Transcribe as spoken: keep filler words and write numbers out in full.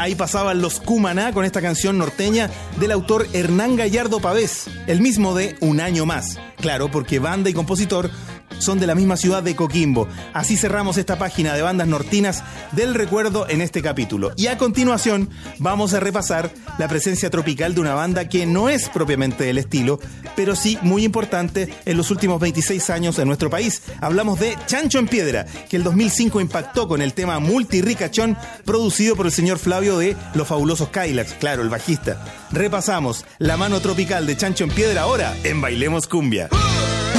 Ahí pasaban los Cumaná con esta canción norteña del autor Hernán Gallardo Pavés, el mismo de Un Año Más. Claro, porque banda y compositor son de la misma ciudad de Coquimbo. Así cerramos esta página de bandas nortinas del recuerdo en este capítulo. Y a continuación vamos a repasar la presencia tropical de una banda que no es propiamente del estilo, pero sí muy importante en los últimos veintiséis años en nuestro país. Hablamos de Chancho en Piedra, que el dos mil cinco impactó con el tema Multirricachón, producido por el señor Flavio de Los Fabulosos Cadillacs, claro, el bajista. Repasamos la mano tropical de Chancho en Piedra ahora en Bailemos Cumbia.